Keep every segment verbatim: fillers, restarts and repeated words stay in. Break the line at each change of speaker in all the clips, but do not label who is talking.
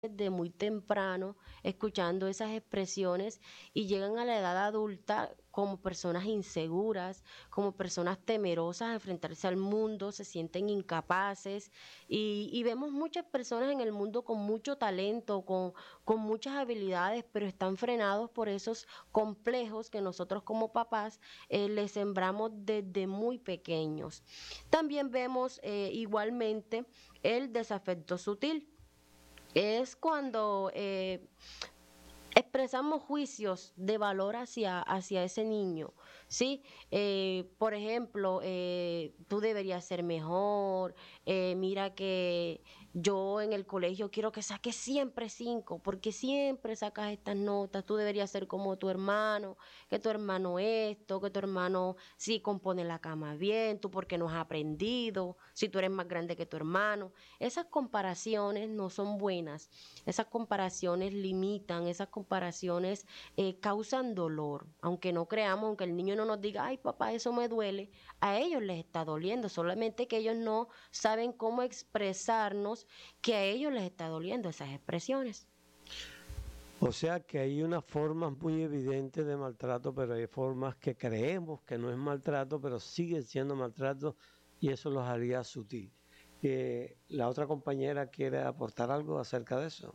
desde muy temprano escuchando esas expresiones y llegan a la edad adulta como personas inseguras, como personas temerosas a enfrentarse al mundo, se sienten incapaces y, y vemos muchas personas en el mundo con mucho talento, con, con muchas habilidades, pero están frenados por esos complejos que nosotros como papás eh, les sembramos desde muy pequeños. También vemos eh, igualmente el desafecto sutil. Es cuando eh, expresamos juicios de valor hacia, hacia ese niño, ¿sí? Eh, por ejemplo, eh, tú deberías ser mejor, eh, mira que yo en el colegio quiero que saques siempre cinco, porque siempre sacas estas notas, tú deberías ser como tu hermano, que tu hermano esto, que tu hermano sí compone la cama bien, tú porque no has aprendido, si tú eres más grande que tu hermano. Esas comparaciones no son buenas, esas comparaciones limitan, esas comparaciones eh, causan dolor, aunque no creamos, aunque el niño no nos diga, ay papá, eso me duele, a ellos les está doliendo, solamente que ellos no saben cómo expresarnos que a ellos les está doliendo esas expresiones.
O sea que hay una forma muy evidente de maltrato, pero hay formas que creemos que no es maltrato, pero siguen siendo maltrato y eso los haría sutil. Eh, ¿La otra compañera quiere aportar algo acerca de eso?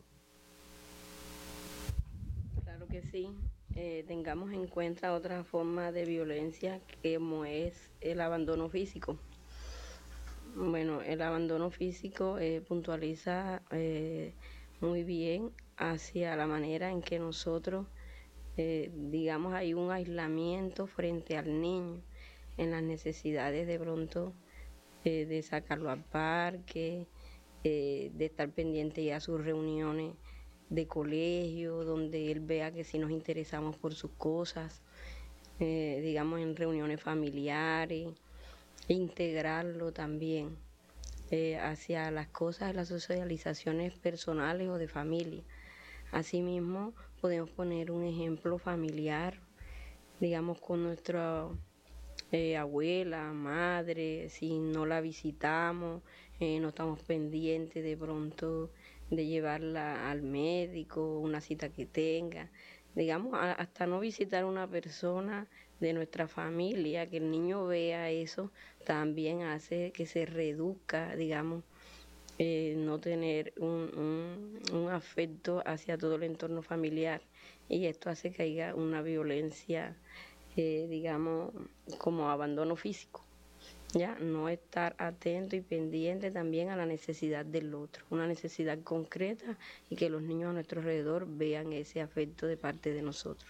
Claro que sí. Eh, tengamos en cuenta otra forma de violencia como es el abandono físico. Bueno, el abandono físico eh, puntualiza eh, muy bien hacia la manera en que nosotros, eh, digamos, hay un aislamiento frente al niño en las necesidades de pronto eh, de sacarlo al parque, eh, de estar pendiente ya a sus reuniones de colegio, donde él vea que sí nos interesamos por sus cosas, eh, digamos en reuniones familiares, e integrarlo también eh, hacia las cosas, las socializaciones personales o de familia. Asimismo, podemos poner un ejemplo familiar, digamos con nuestra eh, abuela, madre, si no la visitamos, eh, no estamos pendientes de pronto de llevarla al médico, una cita que tenga, digamos, a, hasta no visitar a una persona de nuestra familia, que el niño vea eso, también hace que se reduzca, digamos, eh, no tener un, un, un afecto hacia todo el entorno familiar y esto hace que haya una violencia eh, digamos, como abandono físico, ya no estar atento y pendiente también a la necesidad del otro, una necesidad concreta y que los niños a nuestro alrededor vean ese afecto de parte de nosotros.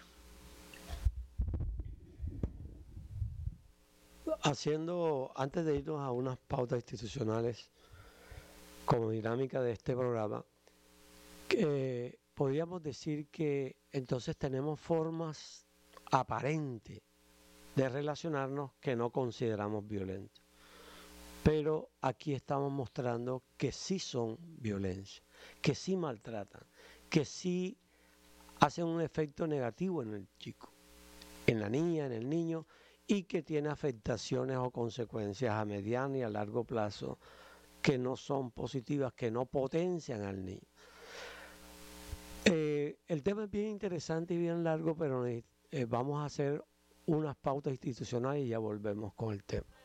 Haciendo, antes de irnos a unas pautas institucionales como dinámica de este programa, que podríamos decir que entonces tenemos formas aparentes de relacionarnos que no consideramos violentas. Pero aquí estamos mostrando que sí son violencia, que sí maltratan, que sí hacen un efecto negativo en el chico, en la niña, en el niño, y que tiene afectaciones o consecuencias a mediano y a largo plazo que no son positivas, que no potencian al niño. Eh, el tema es bien interesante y bien largo, pero eh, vamos a hacer unas pautas institucionales y ya volvemos con el tema.